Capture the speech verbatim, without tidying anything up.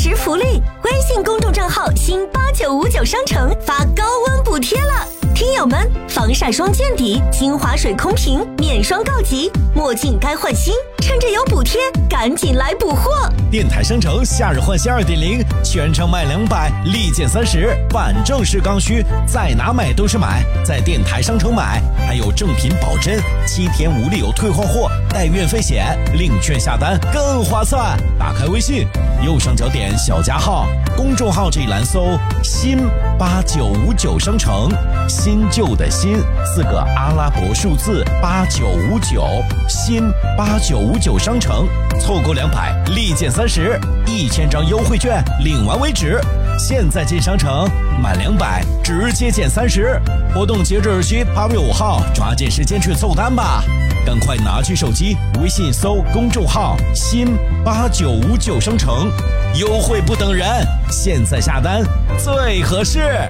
时福利，微信公众账号新八九五九商城发高温补贴了。听友们，防晒霜见底，精华水空瓶面霜告急，墨镜该换新，趁着有补贴，赶紧来补货！ 电台商城夏日换新 二点零， 全场卖两百，立减三十，反正是刚需，在哪买都是买，在电台商城买，还有正品保真，七天无理由退换货，带运费险，领券下单更划算。打开微信，右上角点小加号，公众号这一栏搜新八九五九商城，新旧的新四个阿拉伯数字八九五九，新八九五九商城，凑够两百立减三十，一千张优惠券领完为止。现在进商城满两百直接减三十，活动截止日期八月五号，抓紧时间去凑单吧！赶快拿起手机，微信搜公众号新八九五九商城，优惠不等人，现在下单最合适。